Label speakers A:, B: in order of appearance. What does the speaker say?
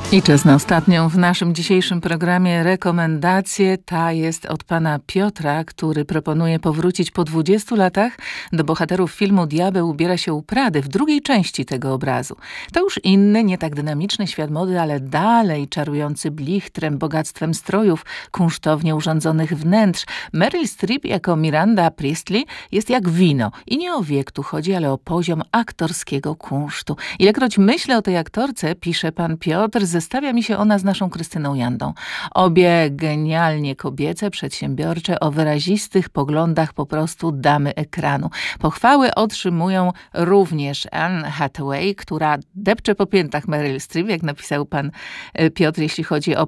A: I czas na ostatnią w naszym dzisiejszym programie rekomendację. Ta jest od pana Piotra, który proponuje powrócić po 20 latach do bohaterów filmu Diabeł ubiera się u Prady w drugiej części tego obrazu. To już inny, nie tak dynamiczny świat mody, ale dalej czarujący blichtrem, bogactwem strojów, kunsztownie urządzonych wnętrz. Meryl Streep jako Miranda Priestley jest jak wino. I nie o wiek tu chodzi, ale o poziom aktorskiego kunsztu. Ilekroć myślę o tej aktorce, pisze pan Piotr, zestawia mi się ona z naszą Krystyną Jandą. Obie genialnie kobiece, przedsiębiorcze, o wyrazistych poglądach po prostu damy ekranu. Pochwały otrzymują również Anne Hathaway, która depcze po piętach Meryl Streep, jak napisał pan Piotr, jeśli chodzi o